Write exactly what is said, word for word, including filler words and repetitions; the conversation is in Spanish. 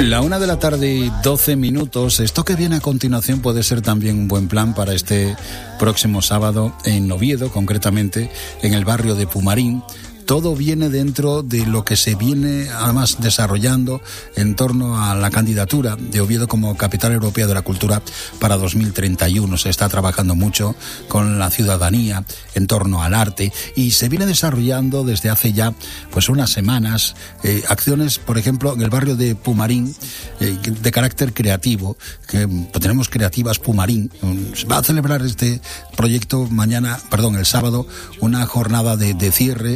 La una de la tarde, doce minutos. Esto que viene a continuación puede ser también un buen plan para este próximo sábado en Oviedo, concretamente en el barrio de Pumarín. Todo viene dentro de lo que se viene además desarrollando en torno a la candidatura de Oviedo como capital europea de la cultura para dos mil treinta y uno. Se está trabajando mucho con la ciudadanía en torno al arte y se viene desarrollando desde hace ya pues unas semanas eh, acciones, por ejemplo, en el barrio de Pumarín eh, de carácter creativo, que pues, tenemos Creativas Pumarín. Se va a celebrar este proyecto mañana, perdón, el sábado, una jornada de, de cierre